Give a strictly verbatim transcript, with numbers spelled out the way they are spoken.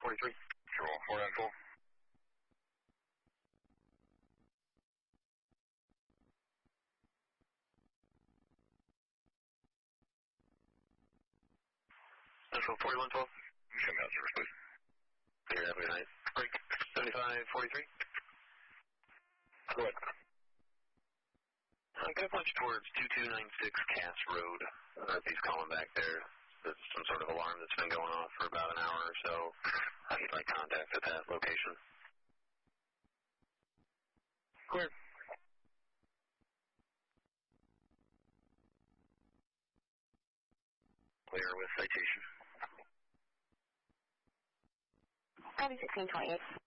forty-three. Control, four nine four. Central forty-one twelve. Show me out service, please. Clear, have a good night. Break, seventy-five forty-three. Go ahead. Uh, get a bunch towards two two nine six Cass Road. Uh, if he's calling back there. There's some sort of alarm that's been going off for about an hour or so. I need like contact at that location. Clear. Clear with citation. Copy sixteen twenty-eight.